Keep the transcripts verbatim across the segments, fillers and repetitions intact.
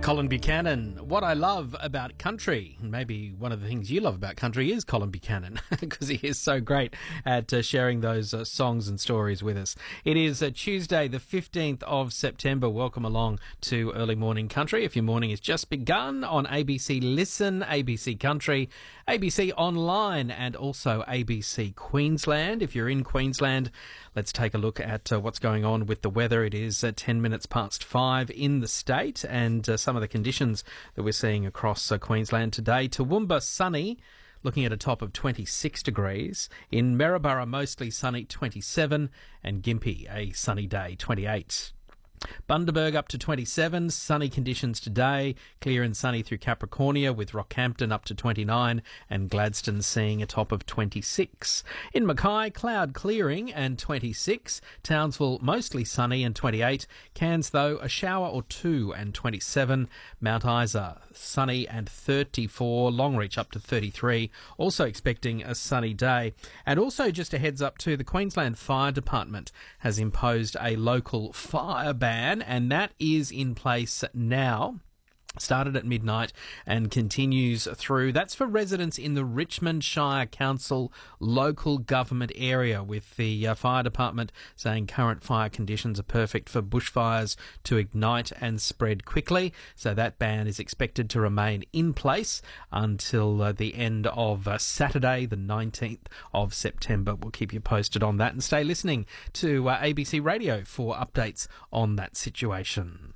Colin Buchanan. What I love about country, and maybe one of the things you love about country, is Colin Buchanan, because he is so great at uh, sharing those uh, songs and stories with us. It is uh, Tuesday, the fifteenth of September. Welcome along to Early Morning Country. If your morning has just begun on A B C Listen, A B C Country, A B C Online, and also A B C Queensland. If you're in Queensland, let's take a look at uh, what's going on with the weather. It is uh, ten minutes past five in the state, and uh, some of the conditions that we're seeing across uh, Queensland today. Toowoomba, sunny, looking at a top of twenty-six degrees. In Maryborough, mostly sunny, twenty-seven, and Gympie, a sunny day, twenty-eight. Bundaberg up to twenty-seven, sunny conditions today, clear and sunny through Capricornia, with Rockhampton up to twenty-nine and Gladstone seeing a top of twenty-six. In Mackay, cloud clearing and twenty-six, Townsville mostly sunny and twenty-eight, Cairns though a shower or two and twenty-seven, Mount Isa sunny and thirty-four, Longreach up to thirty-three, also expecting a sunny day. And also just a heads up too, the Queensland Fire Department has imposed a local fire ban, and that is in place now. Started at midnight and continues through. That's for residents in the Richmond Shire Council local government area, with the uh, fire department saying current fire conditions are perfect for bushfires to ignite and spread quickly. So that ban is expected to remain in place until uh, the end of uh, Saturday, the nineteenth of September. We'll keep you posted on that, and stay listening to uh, A B C Radio for updates on that situation.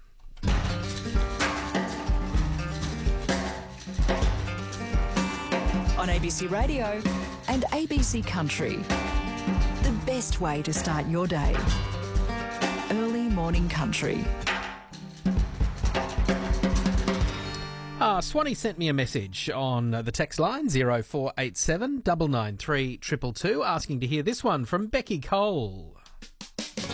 On A B C Radio and A B C Country. The best way to start your day. Early Morning Country. Ah, Swanee sent me a message on the text line zero four eight seven nine nine three two two two, asking to hear this one from Becky Cole.